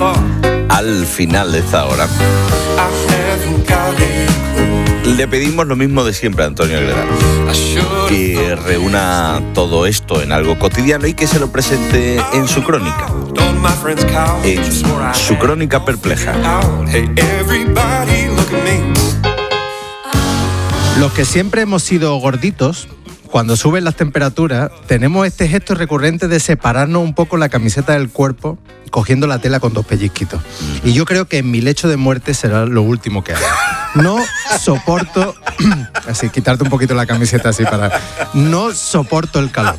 Al final de esta hora le pedimos lo mismo de siempre a Antonio Aguilar, que reúna todo esto en algo cotidiano y que se lo presente en su crónica, en su crónica perpleja. Los que siempre hemos sido gorditos, cuando suben las temperaturas, tenemos este gesto recurrente de separarnos un poco la camiseta del cuerpo, cogiendo la tela con 2 pellizquitos. Y yo creo que en mi lecho de muerte será lo último que haga. No soporto... Así, quitarte un poquito la camiseta así para... No soporto el calor.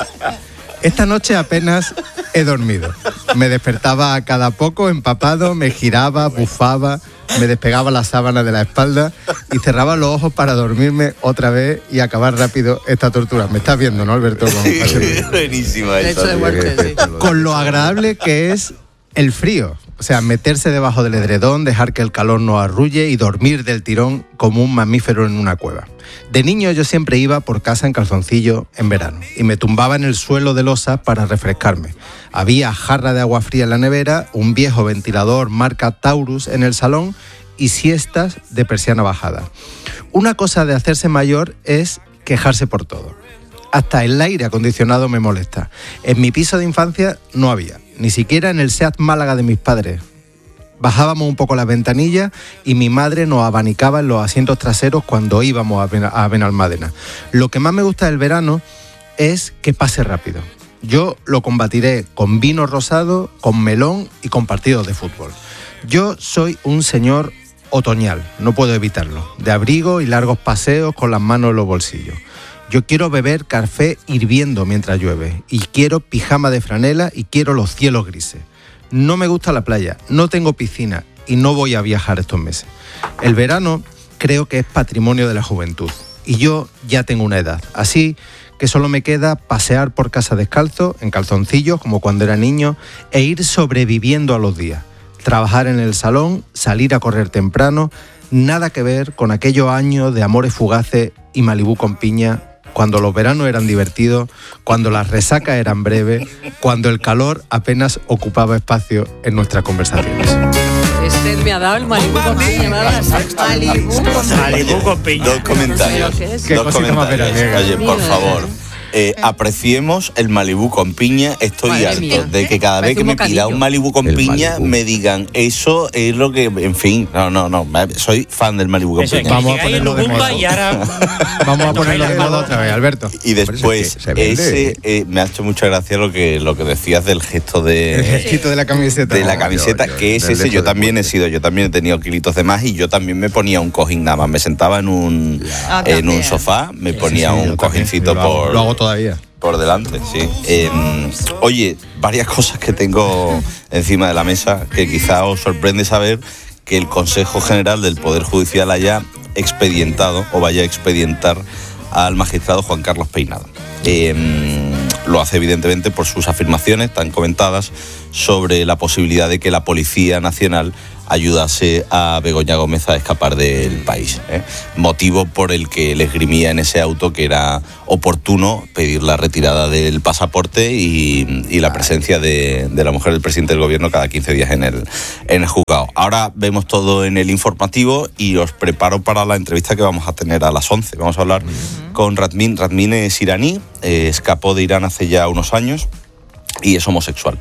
Esta noche apenas he dormido. Me despertaba a cada poco empapado, me giraba, bufaba, me despegaba la sábana de la espalda y cerraba los ojos para dormirme otra vez y acabar rápido esta tortura. Me estás viendo, ¿no, Alberto? Buenísima esa. Lecho de muerte, sí. Con lo agradable que es el frío. O sea, meterse debajo del edredón, dejar que el calor nos arrulle y dormir del tirón como un mamífero en una cueva. De niño yo siempre iba por casa en calzoncillo en verano y me tumbaba en el suelo de losa para refrescarme. Había jarra de agua fría en la nevera, un viejo ventilador marca Taurus en el salón y siestas de persiana bajada. Una cosa de hacerse mayor es quejarse por todo. Hasta el aire acondicionado me molesta. En mi piso de infancia no había, ni siquiera en el Seat Málaga de mis padres. Bajábamos un poco la ventanilla y mi madre nos abanicaba en los asientos traseros cuando íbamos a Benalmádena. Lo que más me gusta del verano es que pase rápido. Yo lo combatiré con vino rosado, con melón y con partidos de fútbol. Yo soy un señor otoñal, no puedo evitarlo, de abrigo y largos paseos con las manos en los bolsillos. Yo quiero beber café hirviendo mientras llueve y quiero pijama de franela y quiero los cielos grises. No me gusta la playa, no tengo piscina y no voy a viajar estos meses. El verano creo que es patrimonio de la juventud y yo ya tengo una edad, así que solo me queda pasear por casa descalzo, en calzoncillos como cuando era niño, e ir sobreviviendo a los días. Trabajar en el salón, salir a correr temprano, nada que ver con aquellos años de amores fugaces y Malibú con piña, cuando los veranos eran divertidos, cuando las resacas eran breves, cuando el calor apenas ocupaba espacio en nuestras conversaciones. Este me ha dado el Malibú con piña. Malibú con piña. Dos comentarios. Qué cosita más veraniega. Oye, por favor, apreciemos el Malibú con piña. Estoy Madre harto mía. de que cada vez Parece que un me pida bocadillo. un Malibú con El piña Malibú. me digan eso es lo que, en fin, no, soy fan del Malibú con Eso, piña. Vamos a que llegáis ponerlo de Lubumba moda. y ahora... Vamos a no ponerlo de bailas moda otra vez, Alberto. Y después, se vende. me ha hecho mucha gracia lo que decías del gesto El de gestito de la camiseta. la camiseta, que es del ese. lecho Yo de también muerte. yo también he tenido kilitos de más y yo también me ponía un cojín nada más. Me sentaba en un también. sofá, me ponía Sí, un yo también. cojincito Yo lo hago todavía. por delante, sí. Oye, varias cosas que tengo encima de la mesa que quizá os sorprende saber que el Consejo General del Poder Judicial haya expedientado o vaya a expedientar al magistrado Juan Carlos Peinado. Lo hace evidentemente por sus afirmaciones tan comentadas sobre la posibilidad de que la Policía Nacional ayudase a Begoña Gómez a escapar del país, ¿eh? Motivo por el que le esgrimía en ese auto que era oportuno pedir la retirada del pasaporte y la presencia de la mujer del presidente del gobierno cada 15 días en el juzgado. Ahora vemos todo en el informativo y os preparo para la entrevista que vamos a tener a las 11. Vamos a hablar con Radmin. Radmin es iraní, escapó de Irán hace ya unos años y es homosexual.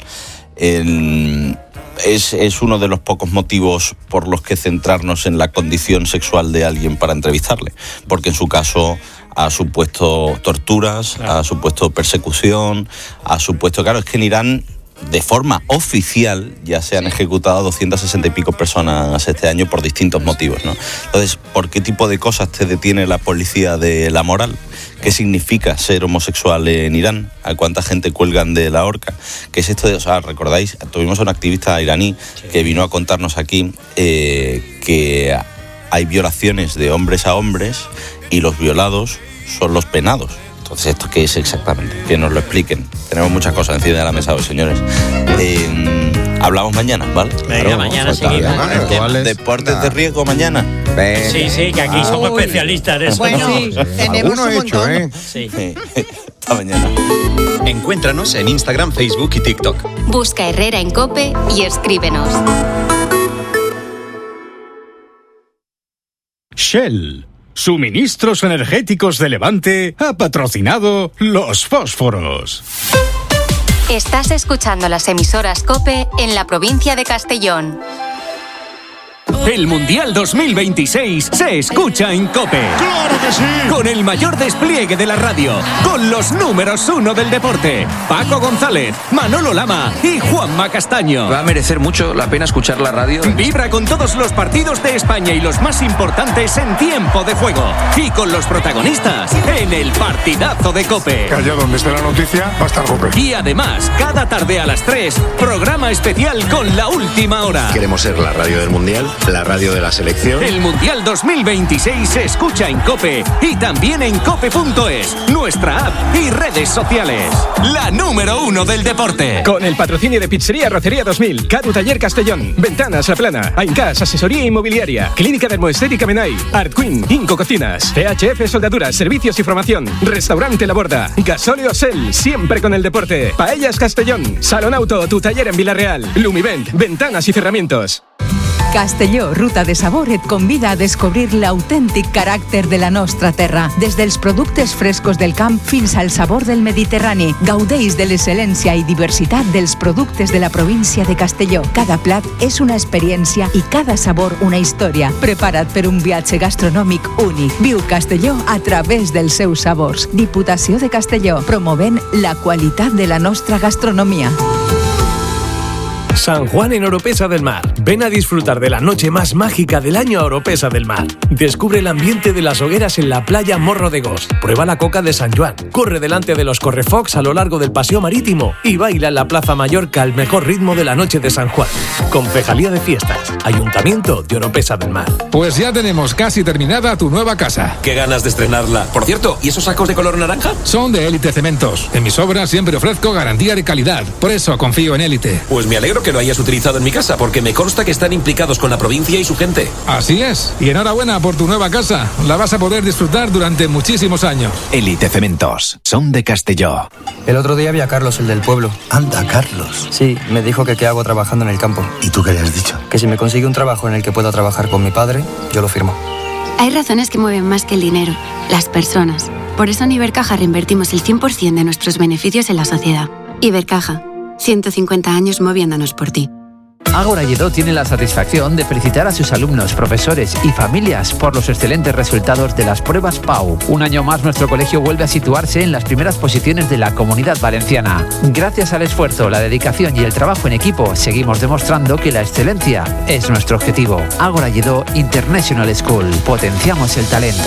Es uno de los pocos motivos por los que centrarnos en la condición sexual de alguien para entrevistarle, porque en su caso ha supuesto torturas, ha supuesto persecución, ha supuesto... Claro, es que en Irán, de forma oficial, ya se han ejecutado 260 y pico personas este año por distintos motivos, ¿no? Entonces, ¿por qué tipo de cosas te detiene la policía de la moral? ¿Qué significa ser homosexual en Irán? ¿A cuánta gente cuelgan de la horca? ¿Qué es esto de...? O sea, ¿recordáis? Tuvimos a un activista iraní que vino a contarnos aquí que hay violaciones de hombres a hombres y los violados son los penados. Entonces, ¿esto qué es exactamente? Que nos lo expliquen. Tenemos muchas cosas encima de la mesa hoy, señores. Hablamos mañana, ¿vale? Venga, mañana seguimos con el tema. Deportes de riesgo mañana. Sí, que aquí somos especialistas de eso. Bueno, ¿no? tenemos Alguno un hecho, montón. ¿eh? Sí. Hasta mañana. Encuéntranos en Instagram, Facebook y TikTok. Busca Herrera en COPE y escríbenos. Shell, suministros energéticos de Levante, ha patrocinado los fósforos. Estás escuchando las emisoras COPE en la provincia de Castellón. El Mundial 2026 se escucha en COPE. ¡Claro que sí! Con el mayor despliegue de la radio, con los números 1 del deporte, Paco González, Manolo Lama y Juanma Castaño. Va a merecer mucho la pena escuchar la radio. Vibra con todos los partidos de España y los más importantes en tiempo de juego. Y con los protagonistas en el partidazo de COPE. Que allá donde esté la noticia va a estar COPE. Y además, cada tarde a las 3, programa especial con La Última Hora. Queremos ser la radio del Mundial, la radio de la selección. El Mundial 2026 se escucha en COPE y también en cope.es, nuestra app y redes sociales. La número 1 del deporte. Con el patrocinio de Pizzería Rocería 2000, Cadu Taller Castellón, Ventanas La Plana, Aincas Asesoría Inmobiliaria, Clínica Dermoestética Menai, Art Queen, Inco Cocinas, CHF Soldaduras, Servicios y Formación, Restaurante La Borda, Gasóleo Sel, siempre con el deporte, Paellas Castellón, Salón Auto, tu taller en Villarreal, Lumivent, Ventanas y Cerramientos. Castelló, ruta de sabor, et convida a descobrir l'autèntic caràcter de la nostra terra. Des dels productes frescos del camp fins al sabor del Mediterrani. Gaudeix de l'excel·lència i diversitat dels productes de la província de Castelló. Cada plat és una experiència i cada sabor una història. Prepara't per un viatge gastronòmic únic. Viu Castelló a través dels seus sabors. Diputació de Castelló, promovent la qualitat de la nostra gastronomia. San Juan en Oropesa del Mar. Ven a disfrutar de la noche más mágica del año a Oropesa del Mar. Descubre el ambiente de las hogueras en la playa Morro de Gos. Prueba la coca de San Juan. Corre delante de los correfocs a lo largo del paseo marítimo y baila en la Plaza Mallorca al mejor ritmo de la noche de San Juan. Concejalía de Fiestas. Ayuntamiento de Oropesa del Mar. Pues ya tenemos casi terminada tu nueva casa. Qué ganas de estrenarla. Por cierto, ¿y esos sacos de color naranja? Son de Élite Cementos. En mis obras siempre ofrezco garantía de calidad. Por eso confío en Élite. Pues me alegro que lo hayas utilizado en mi casa, porque me consta que están implicados con la provincia y su gente. Así es. Y enhorabuena por tu nueva casa. La vas a poder disfrutar durante muchísimos años. Élite Cementos. Son de Castelló. El otro día vi a Carlos, el del pueblo. Anda, Carlos. Sí, me dijo que qué hago trabajando en el campo. ¿Y tú qué le has dicho? Que si me consigue un trabajo en el que pueda trabajar con mi padre, yo lo firmo. Hay razones que mueven más que el dinero, las personas. Por eso en Ibercaja reinvertimos el 100% de nuestros beneficios en la sociedad. Ibercaja, 150 años moviéndonos por ti. Ágora Lledó tiene la satisfacción de felicitar a sus alumnos, profesores y familias por los excelentes resultados de las pruebas PAU. Un año más nuestro colegio vuelve a situarse en las primeras posiciones de la Comunidad Valenciana. Gracias al esfuerzo, la dedicación y el trabajo en equipo, seguimos demostrando que la excelencia es nuestro objetivo. Ágora Lledó International School. Potenciamos el talento.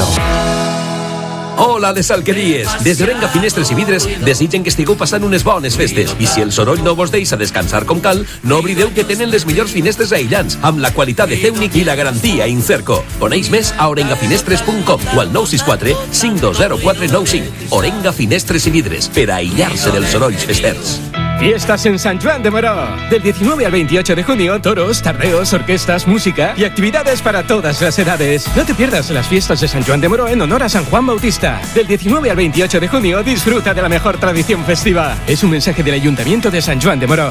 Hola, les alqueries! Des d'Orenga Finestres i Vidres desitgen que estigueu passant unes bones festes. I si el soroll no vos deixa descansar com cal, no oblideu que tenen les millors finestres aïllants, amb la qualitat de Ceutic i la garantia Incerco. Coneix més a orengafinestres.com o al 964 520 495. Orenga Finestres i Vidres, per a aïllar-se dels sorolls festers. Fiestas en San Juan de Moró. Del 19 al 28 de junio, toros, tardeos, orquestas, música y actividades para todas las edades. No te pierdas las fiestas de San Juan de Moró en honor a San Juan Bautista. Del 19 al 28 de junio, disfruta de la mejor tradición festiva. Es un mensaje del Ayuntamiento de San Juan de Moró.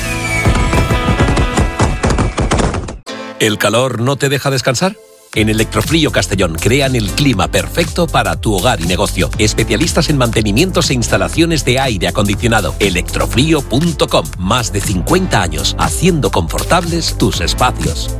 ¿El calor no te deja descansar? En Electrofrío Castellón crean el clima perfecto para tu hogar y negocio. Especialistas en mantenimientos e instalaciones de aire acondicionado. Electrofrío.com. Más de 50 años haciendo confortables tus espacios.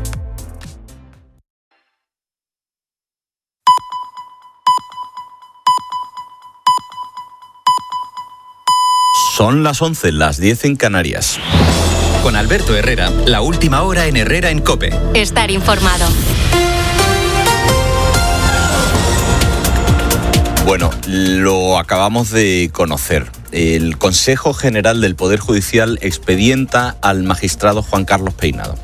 Son las 11, las 10 en Canarias. Con Alberto Herrera, la última hora en Herrera en COPE. Estar informado. Bueno, lo acabamos de conocer. El Consejo General del Poder Judicial expedienta al magistrado Juan Carlos Peinado.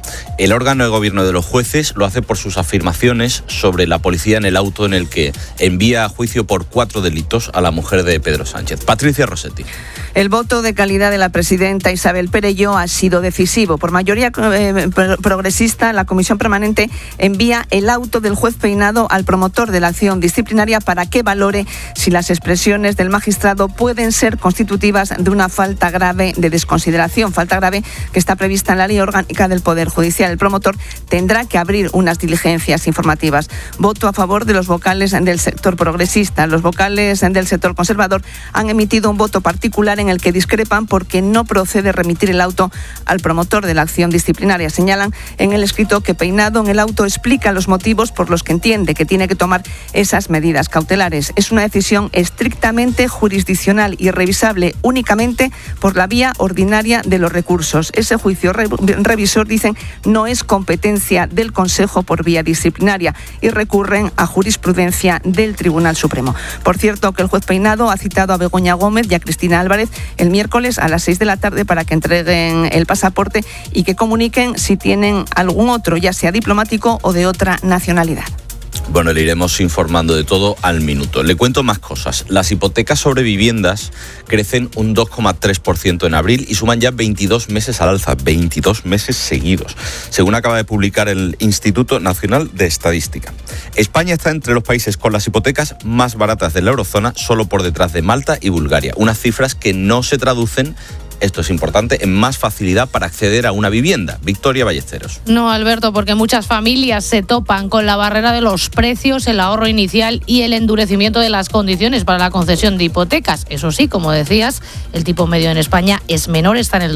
El órgano de gobierno de los jueces lo hace por sus afirmaciones sobre la policía en el auto en el que envía a juicio por 4 delitos a la mujer de Pedro Sánchez. Patricia Rossetti. El voto de calidad de la presidenta Isabel Perelló ha sido decisivo. Por mayoría progresista, la Comisión Permanente envía el auto del juez Peinado al promotor de la acción disciplinaria para que valore si las expresiones del magistrado pueden ser constitutivas de una falta grave de desconsideración, falta grave que está prevista en la Ley Orgánica del Poder Judicial. El promotor tendrá que abrir unas diligencias informativas. Voto a favor de los vocales del sector progresista. Los vocales del sector conservador han emitido un voto particular en el que discrepan porque no procede remitir el auto al promotor de la acción disciplinaria. Señalan en el escrito que Peinado en el auto explica los motivos por los que entiende que tiene que tomar esas medidas cautelares. Es una decisión estrictamente jurisdiccional y revisable únicamente por la vía ordinaria de los recursos. Ese juicio revisor, dicen, no es competencia del Consejo por vía disciplinaria y recurren a jurisprudencia del Tribunal Supremo. Por cierto, que el juez Peinado ha citado a Begoña Gómez y a Cristina Álvarez el miércoles a las 6 de la tarde para que entreguen el pasaporte y que comuniquen si tienen algún otro, ya sea diplomático o de otra nacionalidad. Bueno, le iremos informando de todo al minuto. Le cuento más cosas. Las hipotecas sobre viviendas crecen un 2,3% en abril y suman ya 22 meses al alza, 22 meses seguidos, según acaba de publicar el Instituto Nacional de Estadística. España está entre los países con las hipotecas más baratas de la eurozona, solo por detrás de Malta y Bulgaria. Unas cifras que no se traducen, esto es importante, en más facilidad para acceder a una vivienda. Victoria Ballesteros. No, Alberto, porque muchas familias se topan con la barrera de los precios, el ahorro inicial y el endurecimiento de las condiciones para la concesión de hipotecas. Eso sí, como decías, el tipo medio en España es menor, está en el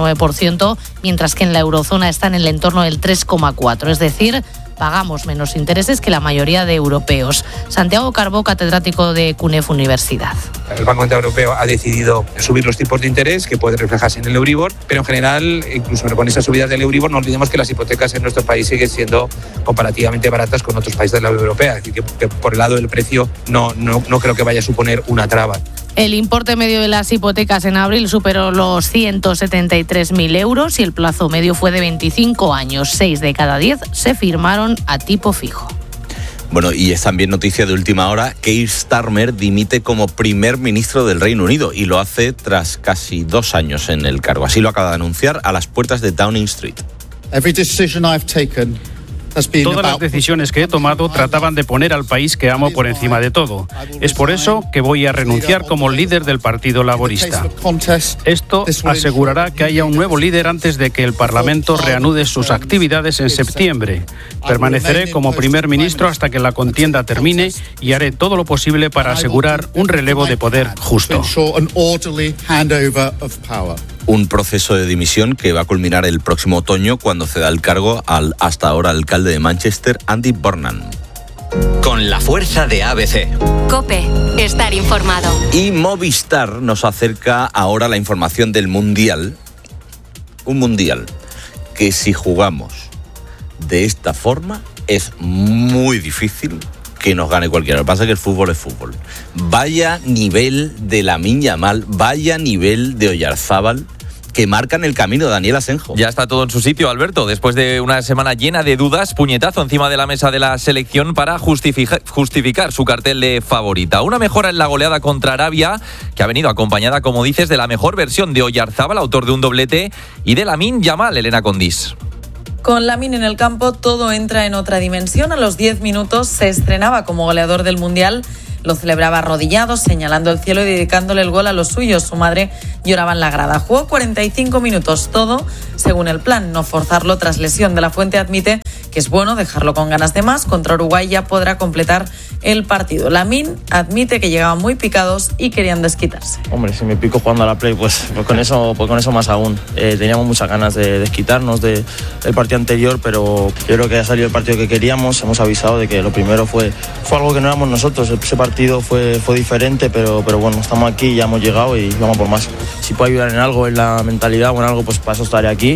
2,9%, mientras que en la eurozona está en el entorno del 3,4%. Es decir, pagamos menos intereses que la mayoría de europeos. Santiago Carbó, catedrático de CUNEF Universidad. El Banco Central Europeo ha decidido subir los tipos de interés, que puede reflejarse en el Euribor, pero en general, incluso con esa subida del Euribor, no olvidemos que las hipotecas en nuestro país siguen siendo comparativamente baratas con otros países de la Unión Europea. Es decir, que por el lado del precio no creo que vaya a suponer una traba. El importe medio de las hipotecas en abril superó los 173.000 euros y el plazo medio fue de 25 años. 6 de cada 10 se firmaron a tipo fijo. Bueno, y es también noticia de última hora, Keir Starmer dimite como primer ministro del Reino Unido y lo hace tras casi 2 años en el cargo. Así lo acaba de anunciar a las puertas de Downing Street. Todas las decisiones que he tomado trataban de poner al país que amo por encima de todo. Es por eso que voy a renunciar como líder del Partido Laborista. Esto asegurará que haya un nuevo líder antes de que el Parlamento reanude sus actividades en septiembre. Permaneceré como primer ministro hasta que la contienda termine y haré todo lo posible para asegurar un relevo de poder justo. Un proceso de dimisión que va a culminar el próximo otoño cuando ceda el cargo al hasta ahora alcalde de Manchester, Andy Burnham. Con la fuerza de ABC. COPE, estar informado. Y Movistar nos acerca ahora la información del Mundial. Un Mundial que si jugamos de esta forma es muy difícil que nos gane cualquiera. Lo que pasa es que el fútbol es fútbol. Vaya nivel de Lamine Yamal, vaya nivel de Oyarzábal, que marcan el camino, Daniel Asenjo. Ya está todo en su sitio, Alberto. Después de una semana llena de dudas, puñetazo encima de la mesa de la selección para justificar su cartel de favorita. Una mejora en la goleada contra Arabia, que ha venido acompañada, como dices, de la mejor versión de Oyarzábal, autor de un doblete, y de Lamine Yamal, Elena Condis. Con Lamine en el campo todo entra en otra dimensión. A los 10 minutos se estrenaba como goleador del Mundial. Lo celebraba arrodillado, señalando el cielo y dedicándole el gol a los suyos. Su madre lloraba en la grada. Jugó 45 minutos, todo según el plan. No forzarlo tras lesión. De la Fuente admite que es bueno dejarlo con ganas de más. Contra Uruguay ya podrá completar el partido. Lamine admite que llegaban muy picados y querían desquitarse. Hombre, si me pico jugando a la Play, pues con eso más aún. Teníamos muchas ganas de desquitarnos del partido anterior, pero yo creo que ha salido el partido que queríamos. Hemos avisado de que lo primero fue algo que no éramos nosotros. Ese partido fue diferente, pero bueno, estamos aquí, ya hemos llegado y vamos por más. Si puedo ayudar en algo, en la mentalidad o en algo, pues para eso estaré aquí.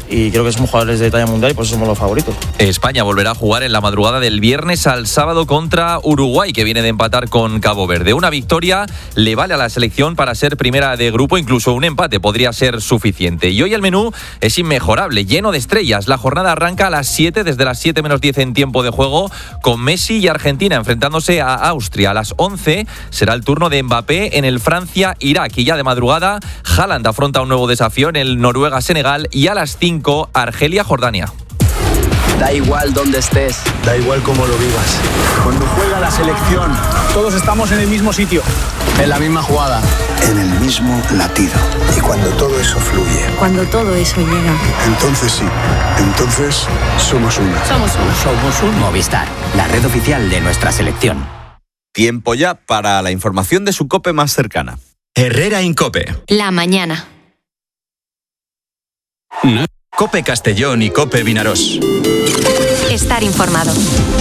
y creo que somos jugadores de talla mundial y por eso somos los favoritos. España volverá a jugar en la madrugada del viernes al sábado contra Uruguay, que viene de empatar con Cabo Verde. Una victoria le vale a la selección para ser primera de grupo, incluso un empate podría ser suficiente. Y hoy el menú es inmejorable, lleno de estrellas. La jornada arranca a las 7, desde las 7 menos 10 en tiempo de juego, con Messi y Argentina enfrentándose a Austria. A las 11 será el turno de Mbappé en el Francia-Irak. Y ya de madrugada, Haaland afronta un nuevo desafío en el Noruega-Senegal. Y a las 5, Argelia-Jordania. Da igual dónde estés, da igual cómo lo vivas. Cuando juega la selección, todos estamos en el mismo sitio, en la misma jugada, en el mismo latido. Y cuando todo eso fluye, cuando todo eso llega, entonces sí, entonces somos uno. Somos uno. Somos un Movistar, la red oficial de nuestra selección. Tiempo ya para la información de su COPE más cercana. Herrera Incope. La mañana. COPE Castellón y COPE Vinarós. Estar informado.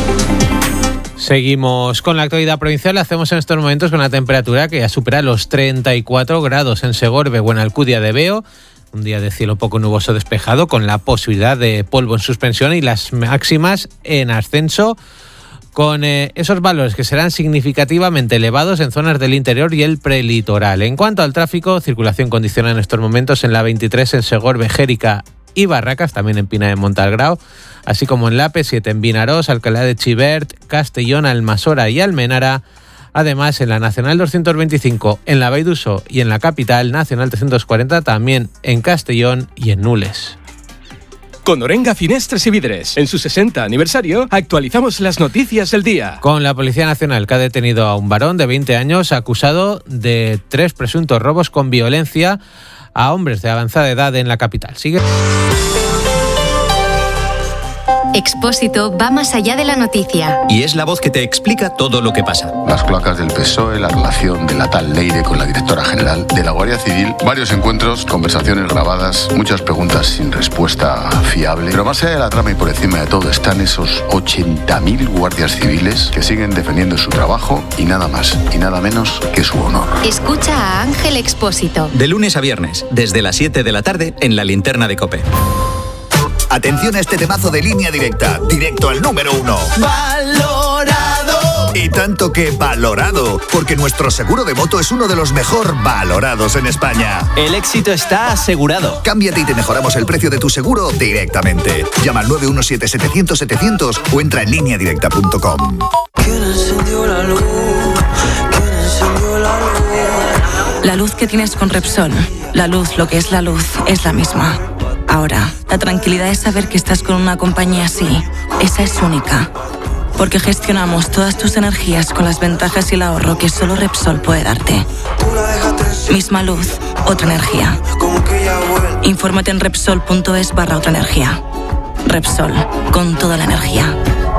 Seguimos con la actualidad provincial. La hacemos en estos momentos con una temperatura que ya supera los 34 grados en Segorbe o en Alcudia de Veo. Un día de cielo poco nuboso despejado, con la posibilidad de polvo en suspensión y las máximas en ascenso, con esos valores que serán significativamente elevados en zonas del interior y el prelitoral. En cuanto al tráfico, circulación condicionada en estos momentos en la 23 en Segorbe, Jérica y Barracas, también en Pina de Montalgrao, así como en la AP7 en Vinarós, Alcalá de Xivert, Castellón, Almasora y Almenara. Además, en la Nacional 225 en la Vall d'Uso y en la capital, Nacional 340 también en Castellón y en Nules. Con Orenga Finestres y Vidres, en su 60 aniversario, actualizamos las noticias del día. Con la Policía Nacional, que ha detenido a un varón de 20 años acusado de 3 presuntos robos con violencia a hombres de avanzada edad en la capital. Sigue. Expósito va más allá de la noticia. Y es la voz que te explica todo lo que pasa. Las cloacas del PSOE, la relación de la tal Leire con la directora general, de la Guardia Civil, varios encuentros, conversaciones grabadas, muchas preguntas sin respuesta fiable. Pero más allá de la trama y por encima de todo están esos 80.000 guardias civiles que siguen defendiendo su trabajo y nada más y nada menos que su honor. Escucha a Ángel Expósito. De lunes a viernes, desde las 7 de la tarde, en la linterna de COPE. Atención a este temazo de Línea Directa, directo al número 1. ¡Valorado! Y tanto que valorado, porque nuestro seguro de moto es uno de los mejor valorados en España. El éxito está asegurado. Cámbiate y te mejoramos el precio de tu seguro directamente. Llama al 917-700-700 o entra en lineadirecta.com. ¿Quién encendió la luz? ¿Quién encendió la luz? La luz que tienes con Repsol, la luz, lo que es la luz, es la misma. Ahora, la tranquilidad de saber que estás con una compañía así, esa es única. Porque gestionamos todas tus energías con las ventajas y el ahorro que solo Repsol puede darte. Misma luz, otra energía. Infórmate en Repsol.es/otra energía. Repsol, con toda la energía.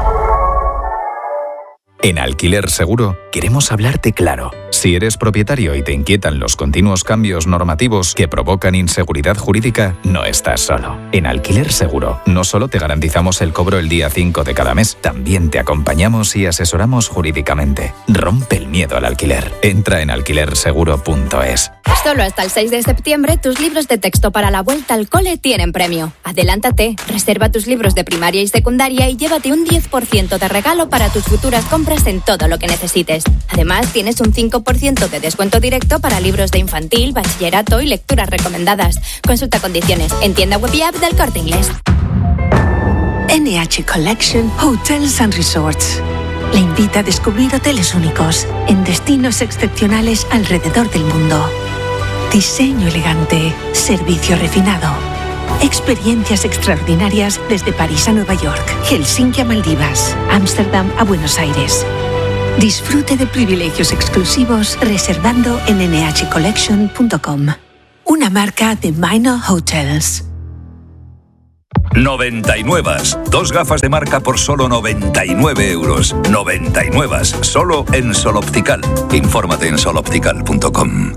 En Alquiler Seguro queremos hablarte claro. Si eres propietario y te inquietan los continuos cambios normativos que provocan inseguridad jurídica, no estás solo. En Alquiler Seguro no solo te garantizamos el cobro el día 5 de cada mes, también te acompañamos y asesoramos jurídicamente. Rompe el miedo al alquiler. Entra en alquilerseguro.es. Solo hasta el 6 de septiembre, tus libros de texto para la vuelta al cole tienen premio. Adelántate, reserva tus libros de primaria y secundaria y llévate un 10% de regalo para tus futuras compras en todo lo que necesites. Además, tienes un 5% de descuento directo para libros de infantil, bachillerato y lecturas recomendadas. Consulta condiciones en tienda web y app del Corte Inglés. NH Collection Hotels and Resorts le invita a descubrir hoteles únicos en destinos excepcionales alrededor del mundo. Diseño elegante, servicio refinado, experiencias extraordinarias desde París a Nueva York, Helsinki a Maldivas, Ámsterdam a Buenos Aires. Disfrute de privilegios exclusivos reservando en nhcollection.com. Una marca de Minor Hotels. 99. 2 gafas de marca por solo 99 euros. 99. Solo en Sol Optical. Infórmate en soloptical.com.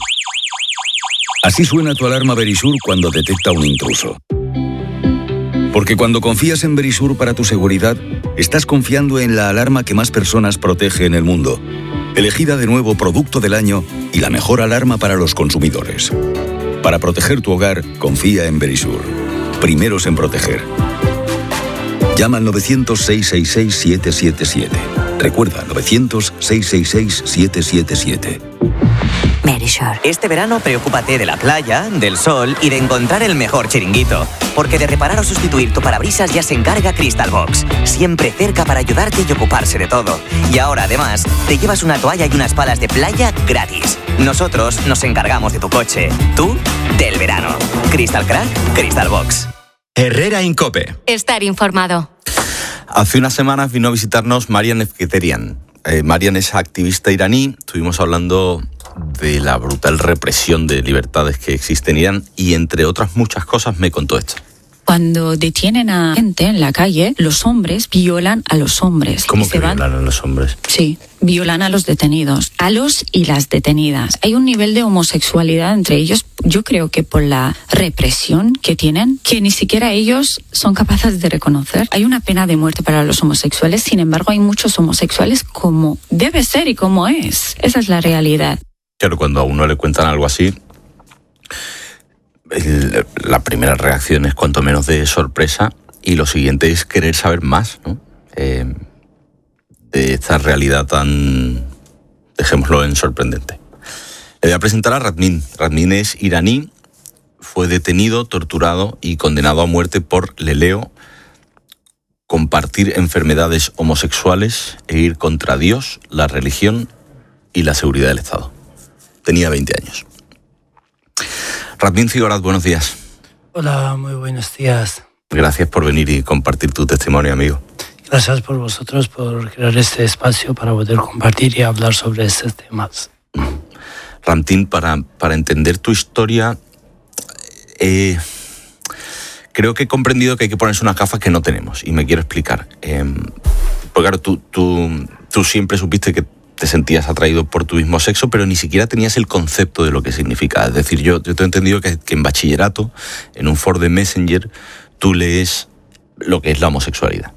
Así suena tu alarma Verisur cuando detecta un intruso. Porque cuando confías en Verisur para tu seguridad, estás confiando en la alarma que más personas protege en el mundo. Elegida de nuevo Producto del Año y la mejor alarma para los consumidores. Para proteger tu hogar, confía en Verisur. primeros en proteger. Llama al 900-666-777. Recuerda, 900-666-777. Merisure. Este verano preocúpate de la playa, del sol y de encontrar el mejor chiringuito. Porque de reparar o sustituir tu parabrisas ya se encarga Crystal Box. Siempre cerca para ayudarte y ocuparse de todo. Y ahora además te llevas una toalla y unas palas de playa gratis. Nosotros nos encargamos de tu coche. Tú, del verano. Crystal Crack, Crystal Box. Herrera Incope. Estar informado. Hace unas semanas vino a visitarnos Marian Efketerian. Marian es activista iraní. Estuvimos hablando de la brutal represión de libertades que existe en Irán y, entre otras muchas cosas, me contó esto. Cuando detienen a gente en la calle, los hombres violan a los hombres. ¿Cómo que violan a los hombres? Sí, violan a los detenidos, a los y las detenidas. Hay un nivel de homosexualidad entre ellos, yo creo que por la represión que tienen, que ni siquiera ellos son capaces de reconocer. Hay una pena de muerte para los homosexuales, sin embargo hay muchos homosexuales como debe ser y como es. Esa es la realidad. Claro, cuando a uno le cuentan algo así, la primera reacción es cuanto menos de sorpresa y lo siguiente es querer saber más, ¿no? De esta realidad tan, dejémoslo en sorprendente. Le voy a presentar a Radmin. Radmin es iraní, fue detenido, torturado y condenado a muerte por, le leo, compartir enfermedades homosexuales e ir contra Dios, la religión y la seguridad del Estado. Tenía 20 años. Radmin Zigorat, buenos días. Hola, muy buenos días. Gracias por venir y compartir tu testimonio, amigo. Gracias por vosotros, por crear este espacio para poder compartir y hablar sobre estos temas. Radmin, para entender tu historia, creo que he comprendido que hay que ponerse unas gafas que no tenemos y me quiero explicar. Porque claro, tú siempre supiste que te sentías atraído por tu mismo sexo, pero ni siquiera tenías el concepto de lo que significa. Es decir, yo te he entendido que en bachillerato, en un foro de Messenger, tú lees lo que es la homosexualidad.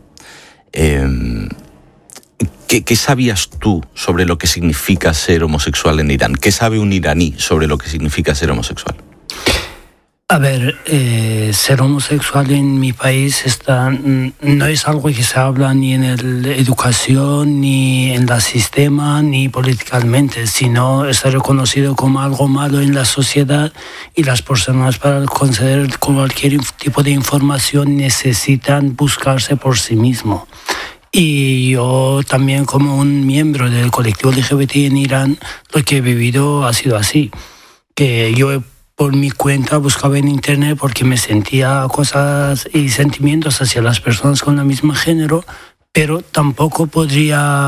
¿Qué sabías tú sobre lo que significa ser homosexual en Irán? ¿Qué sabe un iraní sobre lo que significa ser homosexual? A ver, ser homosexual en mi país no es algo que se habla ni en la educación, ni en el sistema, ni políticamente, sino está reconocido como algo malo en la sociedad y las personas para conceder cualquier tipo de información necesitan buscarse por sí mismo. Y yo también como un miembro del colectivo LGBT en Irán, lo que he vivido ha sido así, que yo por mi cuenta buscaba en internet porque me sentía cosas y sentimientos hacia las personas con el mismo género, pero tampoco podría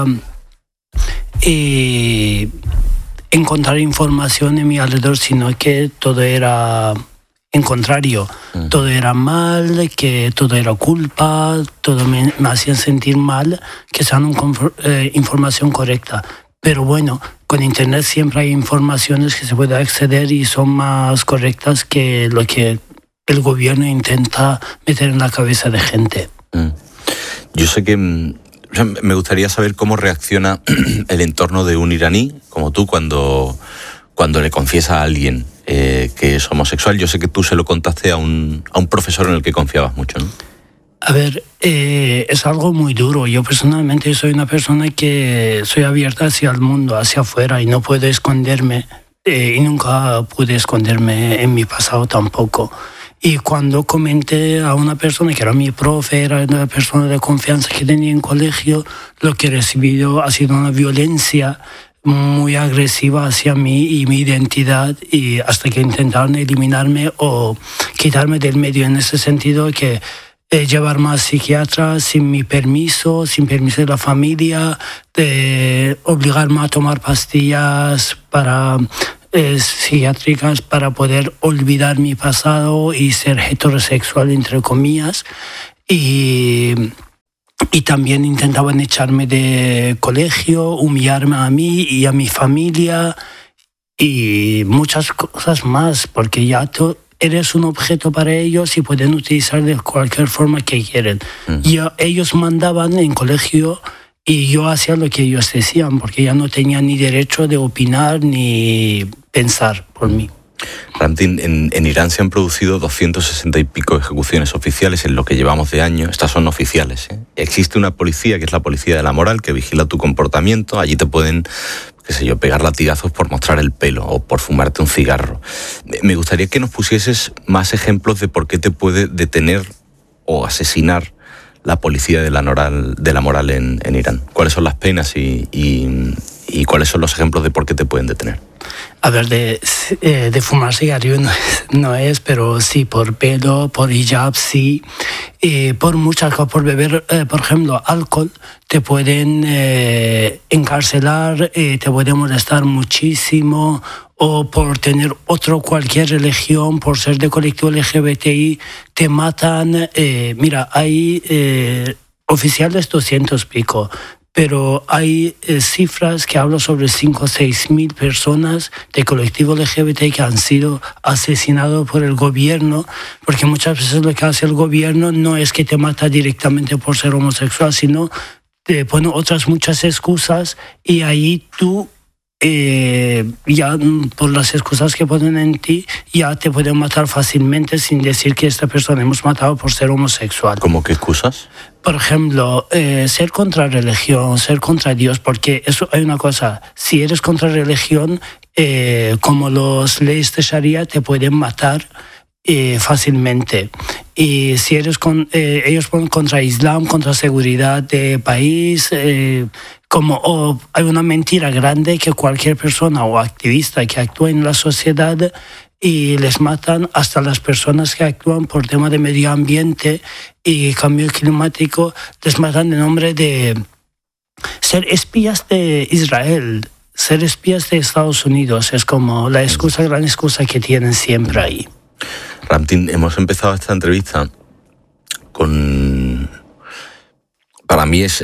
encontrar información en mi alrededor, sino que todo era en contrario. Todo era mal, que todo era culpa, todo me hacía sentir mal, que sean información correcta. Pero bueno, con internet siempre hay informaciones que se puede acceder y son más correctas que lo que el gobierno intenta meter en la cabeza de gente. Yo sé que me gustaría saber cómo reacciona el entorno de un iraní como tú cuando le confiesa a alguien que es homosexual. Yo sé que tú se lo contaste a un profesor en el que confiabas mucho, ¿no? A ver, es algo muy duro. Yo personalmente soy una persona que soy abierta hacia el mundo, hacia afuera, y no puedo esconderme. Y nunca pude esconderme en mi pasado tampoco. Y cuando comenté a una persona que era mi profe, era una persona de confianza que tenía en colegio, lo que he recibido ha sido una violencia muy agresiva hacia mí y mi identidad, y hasta que intentaron eliminarme o quitarme del medio en ese sentido, que llevarme a psiquiatra sin mi permiso, sin permiso de la familia, de obligarme a tomar pastillas psiquiátricas para poder olvidar mi pasado y ser heterosexual, entre comillas. Y también intentaban echarme de colegio, humillarme a mí y a mi familia y muchas cosas más, porque ya eres un objeto para ellos y pueden utilizar de cualquier forma que quieren. Y ellos mandaban en colegio y yo hacía lo que ellos decían, porque ya no tenía ni derecho de opinar ni pensar por mí. Ramtin, en Irán se han producido 260 y pico ejecuciones oficiales en lo que llevamos de año. Estas son oficiales, ¿eh? Existe una policía que es la policía de la moral, que vigila tu comportamiento. Allí te pueden, qué sé yo, pegar latigazos por mostrar el pelo o por fumarte un cigarro. Me gustaría que nos pusieses más ejemplos de por qué te puede detener o asesinar la policía de la moral en Irán. ¿Cuáles son las penas y cuáles son los ejemplos de por qué te pueden detener? A ver, de fumar cigarrillo no es, pero sí por pelo, por hijab, sí. Por muchas cosas, por beber, por ejemplo, alcohol, te pueden encarcelar, te pueden molestar muchísimo, o por tener cualquier religión, por ser de colectivo LGBTI, te matan. Mira, hay oficiales 200 pico, pero hay cifras que hablan sobre 5 o 6 mil personas de colectivo LGBT que han sido asesinados por el gobierno, porque muchas veces lo que hace el gobierno no es que te mata directamente por ser homosexual, sino te pone otras muchas excusas y ahí tú, ya por las excusas que ponen en ti, ya te pueden matar fácilmente sin decir que esta persona hemos matado por ser homosexual. ¿Cómo qué excusas? Por ejemplo, ser contra religión, ser contra Dios, porque eso hay una cosa, si eres contra religión, como las leyes de Sharia te pueden matar fácilmente. Y si eres ellos ponen contra Islam, contra seguridad de país, hay una mentira grande que cualquier persona o activista que actúa en la sociedad, y les matan hasta las personas que actúan por tema de medio ambiente y cambio climático, les matan en nombre de ser espías de Israel, ser espías de Estados Unidos. Es como la gran excusa que tienen siempre ahí. Ramtin, hemos empezado esta entrevista con... Para mí es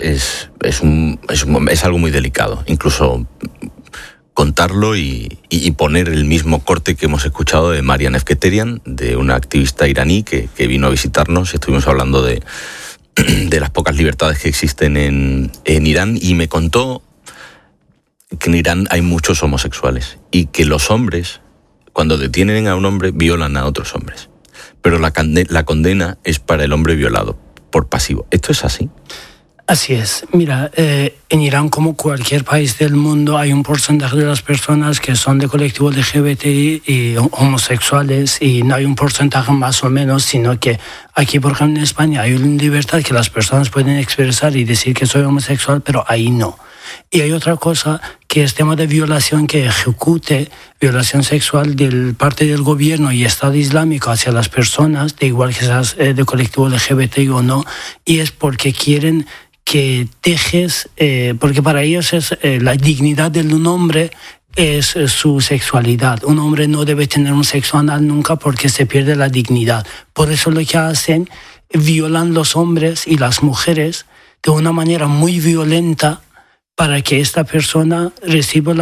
algo muy delicado, incluso contarlo y poner el mismo corte que hemos escuchado de Marian Efketerian, de una activista iraní que vino a visitarnos. Estuvimos hablando de las pocas libertades que existen en Irán, y me contó que en Irán hay muchos homosexuales y que los hombres, cuando detienen a un hombre, violan a otros hombres. Pero la condena es para el hombre violado, por pasivo. ¿Esto es así? Así es. Mira, en Irán, como cualquier país del mundo, hay un porcentaje de las personas que son de colectivo LGBTI y homosexuales, y no hay un porcentaje más o menos, sino que aquí, por ejemplo, en España hay una libertad que las personas pueden expresar y decir que soy homosexual, pero ahí no. Y hay otra cosa que es tema de violación que ejecute, violación sexual de parte del gobierno y Estado Islámico hacia las personas, de igual que seas de colectivo LGBTI o no, y es porque quieren que dejes, porque para ellos es la dignidad de un hombre es su sexualidad. Un hombre no debe tener un sexo anal nunca porque se pierde la dignidad. Por eso lo que hacen, violan los hombres y las mujeres de una manera muy violenta para que esta persona reciba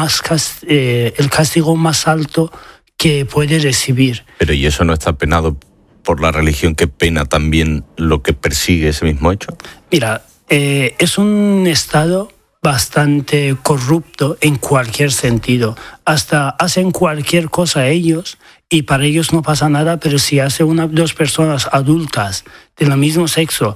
el castigo más alto que puede recibir. Pero ¿y eso no está penado por la religión que pena también lo que persigue ese mismo hecho? Mira, es un Estado bastante corrupto en cualquier sentido. Hasta hacen cualquier cosa ellos y para ellos no pasa nada, pero si hace dos personas adultas del mismo sexo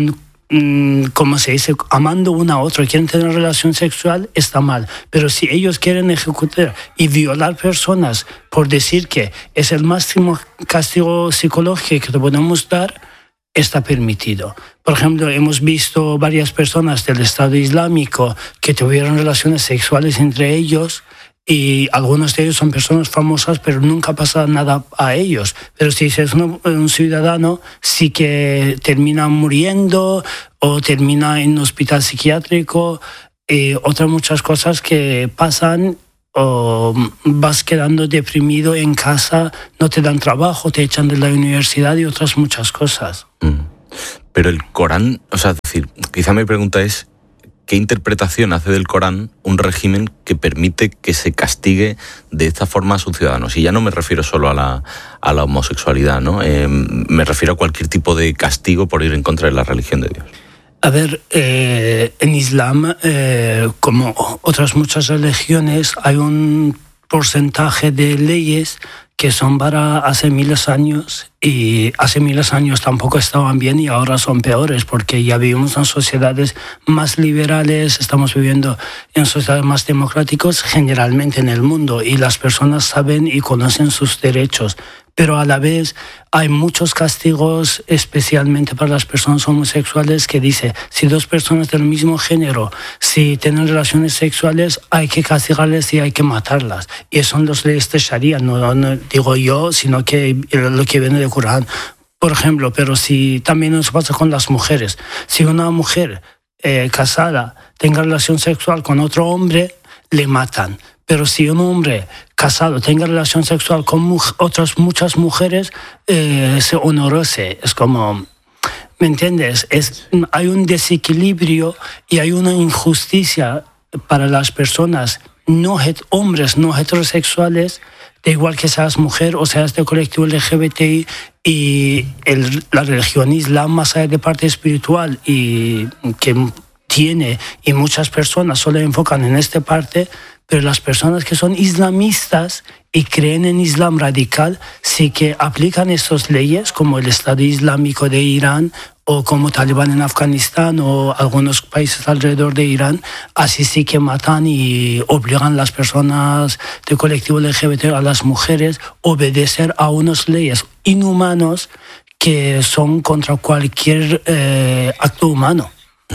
como se dice, amando una a otra, quieren tener relación sexual, está mal. Pero si ellos quieren ejecutar y violar personas por decir que es el máximo castigo psicológico que te podemos dar, está permitido. Por ejemplo, hemos visto varias personas del Estado Islámico que tuvieron relaciones sexuales entre ellos, y algunos de ellos son personas famosas, pero nunca pasa nada a ellos. Pero si es un ciudadano, sí que termina muriendo o termina en un hospital psiquiátrico, otras muchas cosas que pasan, o vas quedando deprimido en casa, no te dan trabajo, te echan de la universidad y otras muchas cosas. Pero el Corán, o sea, es decir, quizá mi pregunta es, ¿qué interpretación hace del Corán un régimen que permite que se castigue de esta forma a sus ciudadanos? Y ya no me refiero solo a la homosexualidad, ¿no? Me refiero a cualquier tipo de castigo por ir en contra de la religión de Dios. A ver, en Islam, como otras muchas religiones, hay un porcentaje de leyes que son para hace miles de años, y hace miles de años tampoco estaban bien y ahora son peores, porque ya vivimos en sociedades más liberales, estamos viviendo en sociedades más democráticas generalmente en el mundo, y las personas saben y conocen sus derechos. Pero a la vez hay muchos castigos, especialmente para las personas homosexuales, que dice, si dos personas del mismo género, si tienen relaciones sexuales, hay que castigarles y hay que matarlas. Y son las leyes de Sharia, no digo yo, sino que lo que viene del Corán. Por ejemplo, pero si también nos pasa con las mujeres. Si una mujer casada tenga relación sexual con otro hombre, le matan. Pero si un hombre casado tenga relación sexual con otras muchas mujeres, se honorose. Es como, ¿me entiendes? Hay un desequilibrio y hay una injusticia para las personas, hombres no heterosexuales, da igual que seas mujer o seas del colectivo LGBTI, y la religión islam, más allá de parte espiritual y que tiene, y muchas personas solo enfocan en esta parte, pero las personas que son islamistas y creen en Islam radical sí que aplican estas leyes, como el Estado Islámico de Irán o como Talibán en Afganistán o algunos países alrededor de Irán. Así sí que matan y obligan a las personas del colectivo LGBT, a las mujeres, a obedecer a unas leyes inhumanos que son contra cualquier acto humano.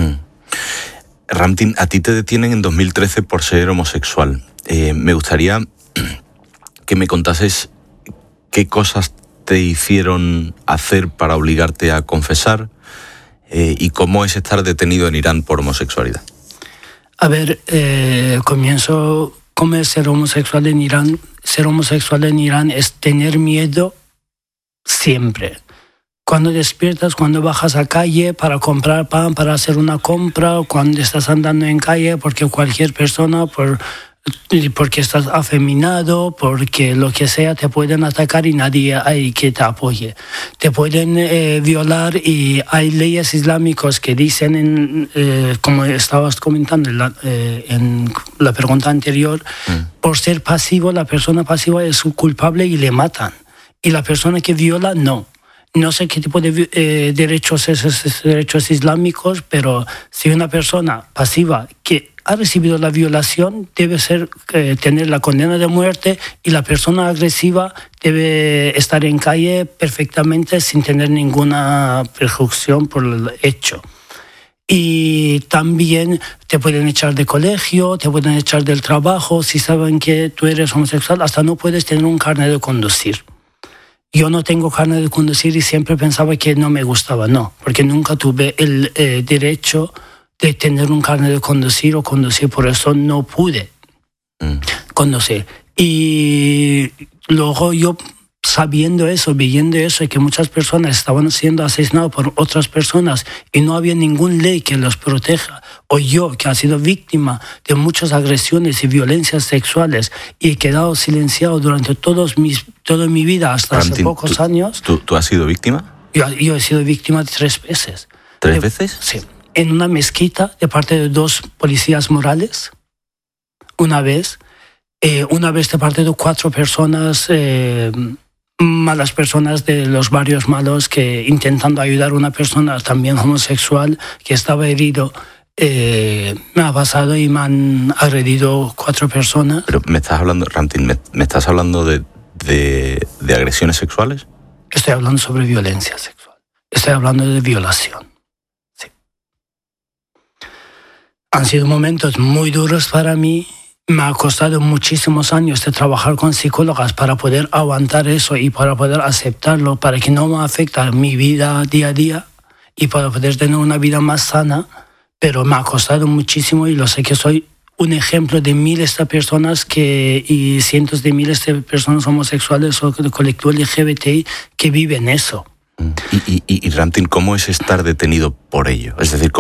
Ramtin, a ti te detienen en 2013 por ser homosexual. Me gustaría que me contases qué cosas te hicieron hacer para obligarte a confesar y cómo es estar detenido en Irán por homosexualidad. A ver, comienzo cómo es ser homosexual en Irán. Ser homosexual en Irán es tener miedo siempre. Cuando despiertas, cuando bajas a calle para comprar pan, para hacer una compra, cuando estás andando en calle, porque cualquier persona, porque estás afeminado, porque lo que sea, te pueden atacar y nadie hay que te apoye. Te pueden violar, y hay leyes islámicas que dicen, como estabas comentando en la pregunta anterior, por ser pasivo, la persona pasiva es culpable y le matan. Y la persona que viola, no. No sé qué tipo de derechos es esos derechos islámicos, pero si una persona pasiva que ha recibido la violación debe tener la condena de muerte, y la persona agresiva debe estar en calle perfectamente sin tener ninguna perjudicación por el hecho. Y también te pueden echar de colegio, te pueden echar del trabajo, si saben que tú eres homosexual, hasta no puedes tener un carnet de conducir. Yo no tengo carnet de conducir y siempre pensaba que no me gustaba, no, porque nunca tuve el derecho de tener un carnet de conducir o conducir, por eso no pude conducir. Y luego yo, sabiendo eso, viendo eso, y que muchas personas estaban siendo asesinadas por otras personas y no había ninguna ley que los proteja, o yo, que he sido víctima de muchas agresiones y violencias sexuales y he quedado silenciado durante toda mi vida hasta Ramtin, hace pocos años. ¿Tú has sido víctima? Yo he sido víctima 3 veces. ¿3 veces? Sí. En una mezquita de parte de 2 policías morales, una vez de parte de 4 personas, malas personas de los barrios malos, que intentando ayudar a una persona también homosexual que estaba herido, me ha pasado y me han agredido 4 personas. Pero me estás hablando, Ramtin, ¿me estás hablando de agresiones sexuales? Estoy hablando sobre violencia sexual. Estoy hablando de violación. Sí. Han sido momentos muy duros para mí. Me ha costado muchísimos años de trabajar con psicólogas para poder aguantar eso y para poder aceptarlo, para que no me afecte a mi vida día a día y para poder tener una vida más sana. Pero me ha costado muchísimo, y lo sé que soy un ejemplo de miles de personas y cientos de miles de personas homosexuales o del colectivo LGBTI que viven eso. Y Ramtin, ¿cómo es estar detenido por ello? Es decir,